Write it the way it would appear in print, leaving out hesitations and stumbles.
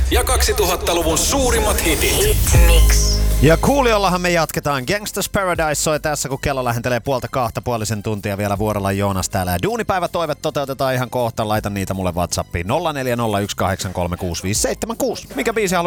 ja 2000-luvun suurimmat hitit. Hit Mix. Ja kuulijoillahan me jatketaan. Gangsta's Paradise soi tässä, kun kello lähentelee 1,5 tuntia vielä vuorolla Joonas täällä. Ja duunipäivätoivet toteutetaan ihan kohta. Laita niitä mulle WhatsAppiin 0401836576. Mikä biisi haluat